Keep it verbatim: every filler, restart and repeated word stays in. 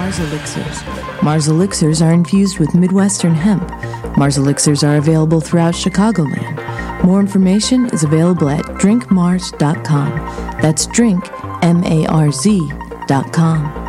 Mars Elixirs. Mars Elixirs are infused with Midwestern hemp. Mars Elixirs are available throughout Chicagoland. More information is available at drink mars dot com. That's drink, M A R Z, dot com.